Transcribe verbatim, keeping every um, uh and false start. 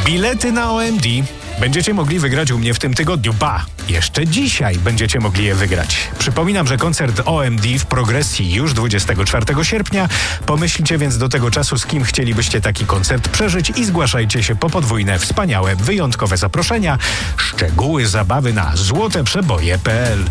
Bilety na O M D będziecie mogli wygrać u mnie w tym tygodniu. Ba, jeszcze dzisiaj będziecie mogli je wygrać. Przypominam, że koncert O M D w Progresji już dwudziestego czwartego sierpnia. Pomyślcie więc do tego czasu, z kim chcielibyście taki koncert przeżyć i zgłaszajcie się po podwójne, wspaniałe, wyjątkowe zaproszenia. Szczegóły zabawy na złoteprzeboje kropka p l.